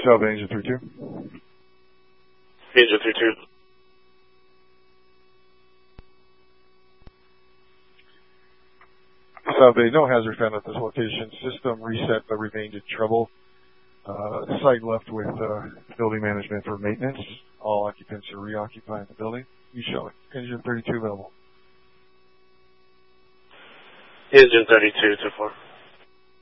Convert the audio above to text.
Salve Engine 32. Engine 32. Salve, no hazard found at this location. System reset but remained in trouble. Site left with building management for maintenance. All occupants are reoccupying the building. You show it. Engine 32 available. Engine 32 to 4.